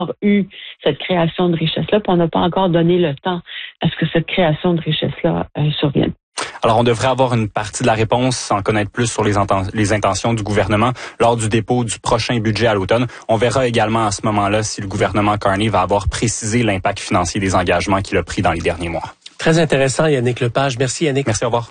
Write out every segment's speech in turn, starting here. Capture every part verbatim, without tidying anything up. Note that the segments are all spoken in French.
eu cette création de richesse-là, puis on n'a pas encore donné le temps à ce que cette création de richesse-là euh, survienne. Alors, on devrait avoir une partie de la réponse, sans connaître plus sur les, inten- les intentions du gouvernement lors du dépôt du prochain budget à l'automne. On verra également à ce moment-là si le gouvernement Carney va avoir précisé l'impact financier des engagements qu'il a pris dans les derniers mois. Très intéressant, Yannick Lepage. Merci, Yannick. Merci, au revoir.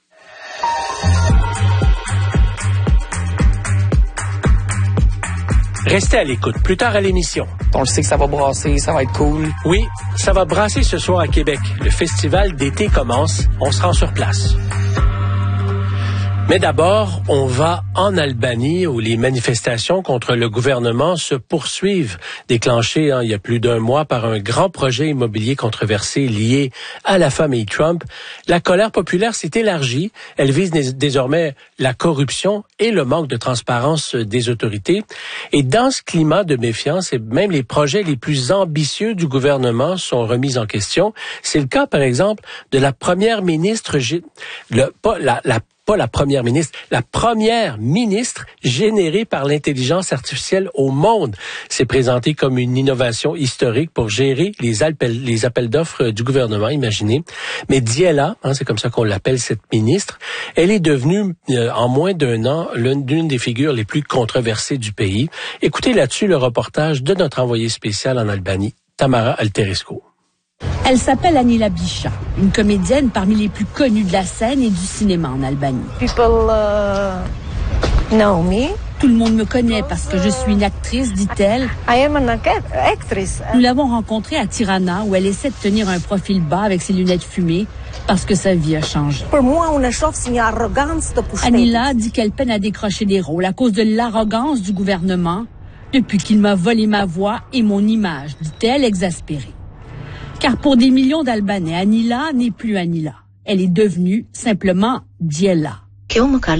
Restez à l'écoute. Plus tard à l'émission. On sait que ça va brasser, ça va être cool. Oui, ça va brasser ce soir à Québec. Le festival d'été commence. On se rend sur place. Mais d'abord, on va en Albanie où les manifestations contre le gouvernement se poursuivent, déclenchées hein, il y a plus d'un mois par un grand projet immobilier controversé lié à la famille Trump. La colère populaire s'est élargie. Elle vise désormais la corruption et le manque de transparence des autorités. Et dans ce climat de méfiance, et même les projets les plus ambitieux du gouvernement sont remis en question. C'est le cas, par exemple, de la première ministre, le, pas la, la pas la première ministre, la première ministre générée par l'intelligence artificielle au monde. C'est présenté comme une innovation historique pour gérer les appels, les appels d'offres du gouvernement, imaginez. Mais Diela, hein, c'est comme ça qu'on l'appelle, cette ministre, elle est devenue, euh, en moins d'un an, l'une d'une des figures les plus controversées du pays. Écoutez là-dessus le reportage de notre envoyé spécial en Albanie, Tamara Alterescu. Elle s'appelle Anila Bisha, une comédienne parmi les plus connues de la scène et du cinéma en Albanie. People uh, know me. Tout le monde me connaît parce que je suis une actrice, dit-elle. I am an actress. Nous l'avons rencontrée à Tirana où elle essaie de tenir un profil bas avec ses lunettes fumées parce que sa vie a changé. Anila dit qu'elle peine à décrocher des rôles à cause de l'arrogance du gouvernement depuis qu'il m'a volé ma voix et mon image, dit-elle exaspérée. Car pour des millions d'Albanais, Anila n'est plus Anila. Elle est devenue simplement Diela. C'est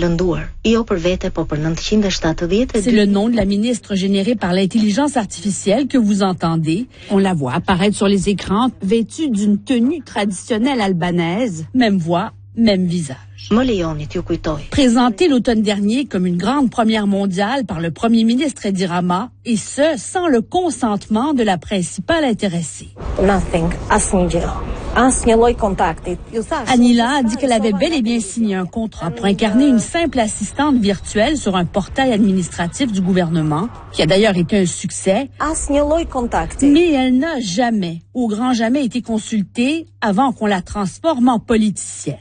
le nom de la ministre générée par l'intelligence artificielle que vous entendez. On la voit apparaître sur les écrans, vêtue d'une tenue traditionnelle albanaise. Même voix, même visage. Présentée l'automne dernier comme une grande première mondiale par le premier ministre Edi Rama, et ce, sans le consentement de la principale intéressée. Anila a dit qu'elle avait bel et bien signé un contrat pour incarner une simple assistante virtuelle sur un portail administratif du gouvernement, qui a d'ailleurs été un succès. Mais elle n'a jamais, au grand jamais, été consultée avant qu'on la transforme en politicienne.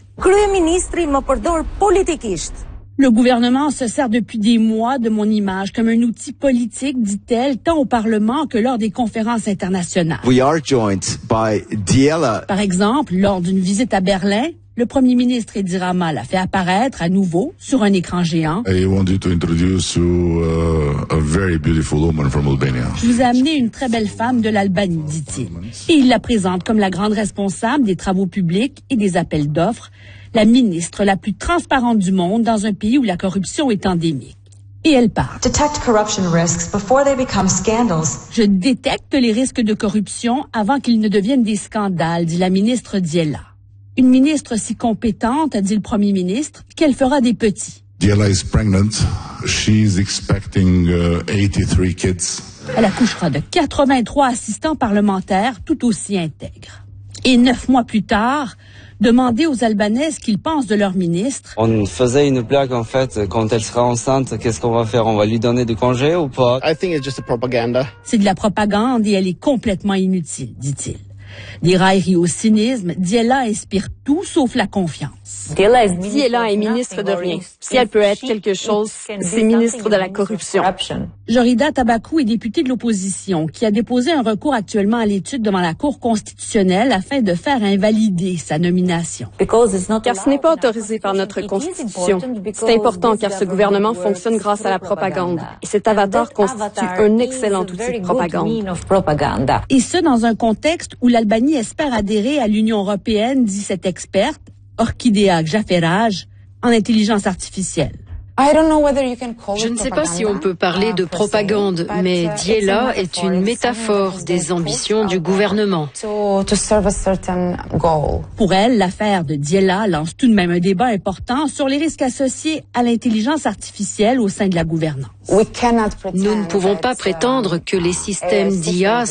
Le gouvernement se sert depuis des mois de mon image comme un outil politique, dit-elle, tant au Parlement que lors des conférences internationales. We are joined by Diela. Par exemple, lors d'une visite à Berlin, le premier ministre Edi Rama l'a fait apparaître à nouveau sur un écran géant. I wanted to introduce you uh, a very beautiful woman from Albania. Je vous ai amené une très belle femme de l'Albanie, dit-il. Et il la présente comme la grande responsable des travaux publics et des appels d'offres, la ministre la plus transparente du monde dans un pays où la corruption est endémique. Et elle parle. Detect corruption risks before they become scandals. Je détecte les risques de corruption avant qu'ils ne deviennent des scandales, dit la ministre Diela. Une ministre si compétente, a dit le premier ministre, qu'elle fera des petits. Diela is pregnant. She's expecting uh, eighty-three kids. Elle accouchera de quatre-vingt-trois assistants parlementaires tout aussi intègres. Et neuf mois plus tard, demander aux Albanais ce qu'ils pensent de leur ministre. On faisait une blague en fait, quand elle sera enceinte, qu'est-ce qu'on va faire? On va lui donner du congé ou pas? I think it's just a propaganda. C'est de la propagande et elle est complètement inutile, dit-il. Des railleries au cynisme, Diela inspire tout sauf la confiance. Diela est ministre de rien. Si elle peut être quelque chose, c'est ministre de la corruption. Jorida Tabakou est députée de l'opposition qui a déposé un recours actuellement à l'étude devant la Cour constitutionnelle afin de faire invalider sa nomination. Car ce n'est pas autorisé par notre Constitution. C'est important car ce gouvernement fonctionne grâce à la propagande. Et cet avatar constitue un excellent outil de propagande. Et ce, dans un contexte où l'Albanie espère adhérer à l'Union européenne, dit cette experte, Orchidea Jaferaj, en intelligence artificielle. Je ne sais pas si on peut parler de propagande, mais Diela est une métaphore des ambitions du gouvernement. Pour elle, l'affaire de Diela lance tout de même un débat important sur les risques associés à l'intelligence artificielle au sein de la gouvernance. Nous ne pouvons pas prétendre que les systèmes d'I A